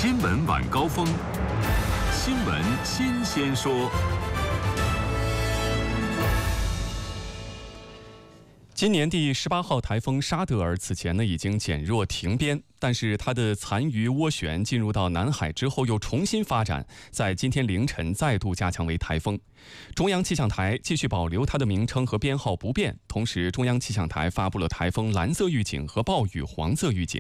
新闻晚高峰，新闻新鲜说。今年第18号台风沙德尔此前已经减弱停边，但是它的残余涡旋进入到南海之后又重新发展，在今天凌晨再度加强为台风。中央气象台继续保留它的名称和编号不变，同时中央气象台发布了台风蓝色预警和暴雨黄色预警。